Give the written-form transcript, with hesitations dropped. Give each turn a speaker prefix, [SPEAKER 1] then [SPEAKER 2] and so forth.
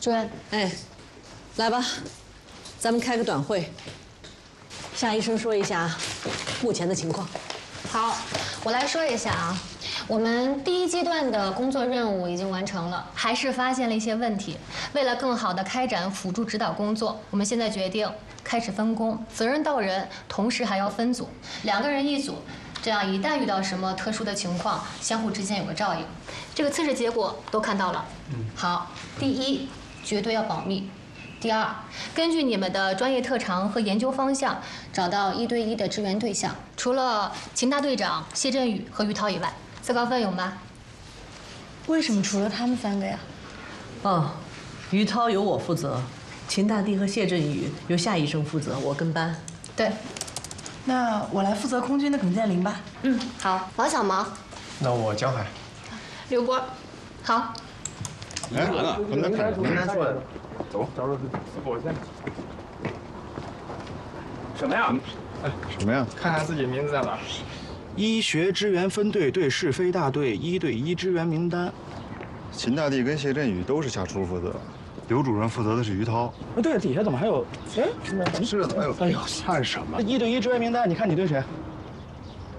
[SPEAKER 1] 主任，
[SPEAKER 2] 哎，来吧，咱们开个短会。夏医生说一下目前的情况。
[SPEAKER 1] 好，我来说一下啊。我们第一阶段的工作任务已经完成了，还是发现了一些问题。为了更好地开展辅助指导工作，我们现在决定开始分工，责任到人，同时还要分组，2个人一组，这样一旦遇到什么特殊的情况，相互之间有个照应。这个测试结果都看到了。好，第一，绝对要保密。第二，根据你们的专业特长和研究方向，找到1对1的支援对象，除了秦大队长、谢振宇和于涛以外。自告奋勇吧。
[SPEAKER 3] 为什么除了他们3个呀？
[SPEAKER 2] 于涛由我负责，秦大帝和谢振宇由夏医生负责，我跟班。
[SPEAKER 1] 对。
[SPEAKER 3] 那我来负责空军的耿建林吧。
[SPEAKER 1] 好。王小毛。
[SPEAKER 4] 那我江海。
[SPEAKER 1] 刘波。好。
[SPEAKER 5] 来了，我们来看
[SPEAKER 4] 名单出来了，走，我先。什么呀？
[SPEAKER 5] 哎，什么呀？
[SPEAKER 4] 看看自己名字在哪儿。
[SPEAKER 5] 医学支援分队对是非大队1对1支援名单。
[SPEAKER 6] 秦大帝跟谢振宇都是下厨负责，刘主任负责的是于涛。
[SPEAKER 5] 对，底下怎么还有？哎，
[SPEAKER 6] 是的，
[SPEAKER 5] 哎呦，看什么？1对1支援名单，你看你对谁？